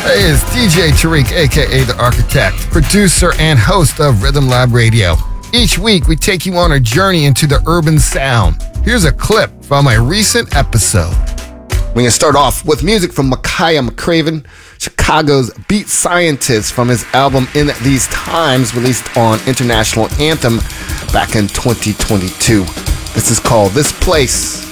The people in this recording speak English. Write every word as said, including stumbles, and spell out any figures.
Hey, it's D J Tariq, aka The Architect, producer and host of Rhythm Lab Radio. Each week, we take you on a journey into the urban sound. Here's a clip from a recent episode. We're going to start off with music from Makaya McCraven, Chicago's beat scientist, from his album In These Times, released on International Anthem back in twenty twenty-two. This is called This Place.